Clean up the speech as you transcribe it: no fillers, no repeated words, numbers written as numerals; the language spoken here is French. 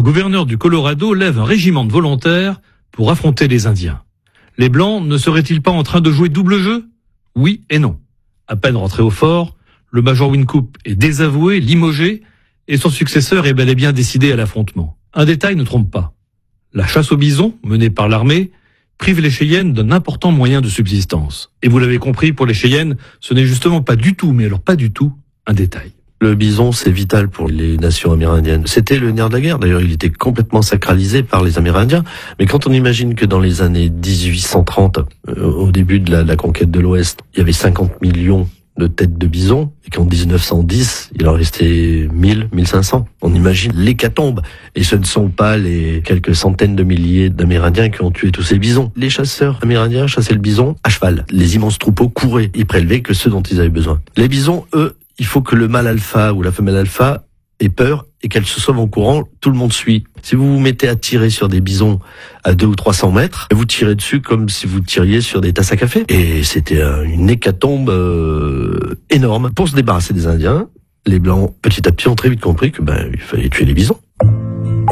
gouverneur du Colorado lève un régiment de volontaires pour affronter les Indiens. Les Blancs ne seraient-ils pas en train de jouer double jeu? Oui et non. À peine rentré au fort, le major Wynkoop est désavoué, limogé, et son successeur est bel et bien décidé à l'affrontement. Un détail ne trompe pas. La chasse au bison, menée par l'armée, prive les Cheyennes d'un important moyen de subsistance. Et vous l'avez compris, pour les Cheyennes, ce n'est justement pas du tout, mais alors pas du tout, un détail. Le bison, c'est vital pour les nations amérindiennes. C'était le nerf de la guerre. D'ailleurs, il était complètement sacralisé par les Amérindiens. Mais quand on imagine que dans les années 1830, au début de la conquête de l'Ouest, il y avait 50 millions de têtes de bison, et qu'en 1910, il en restait 1000, 1500. On imagine l'hécatombe. Et ce ne sont pas les quelques centaines de milliers d'Amérindiens qui ont tué tous ces bisons. Les chasseurs amérindiens chassaient le bison à cheval. Les immenses troupeaux couraient. Ils prélevaient que ceux dont ils avaient besoin. Les bisons, eux, il faut que le mâle alpha ou la femelle alpha ait peur et qu'elle se sauve en courant, tout le monde suit. Si vous vous mettez à tirer sur des bisons à 200 ou 300 mètres, vous tirez dessus comme si vous tiriez sur des tasses à café. Et c'était une hécatombe énorme. Pour se débarrasser des Indiens, les Blancs, petit à petit, ont très vite compris que il fallait tuer les bisons.